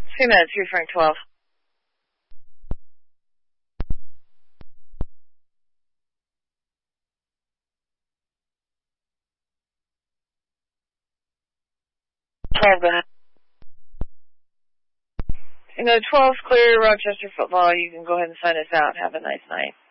2 minutes, you're Frank 12. Go ahead. And 12's clear, Rochester Football. You can go ahead and sign us out. Have a nice night.